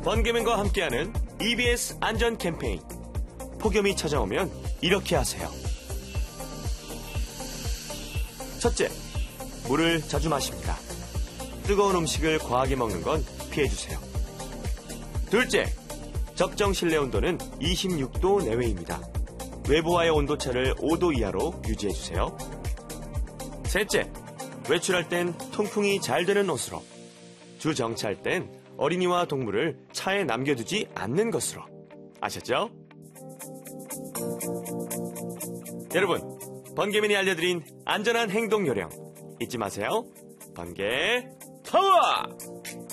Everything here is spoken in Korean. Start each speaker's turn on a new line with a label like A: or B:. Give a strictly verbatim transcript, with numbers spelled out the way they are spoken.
A: 번개맨과 함께하는 이비에스 안전 캠페인. 폭염이 찾아오면 이렇게 하세요. 첫째, 물을 자주 마십니다. 뜨거운 음식을 과하게 먹는 건 피해주세요. 둘째, 적정 실내 온도는 이십육 도 내외입니다. 외부와의 온도차를 오 도 이하로 유지해주세요. 셋째, 외출할 땐 통풍이 잘 되는 옷으로. 주 정차할 땐 어린이와 동물을 차에 남겨두지 않는 것으로. 아셨죠? 여러분, 번개맨이 알려드린 안전한 행동 요령 잊지 마세요. 번개 파워!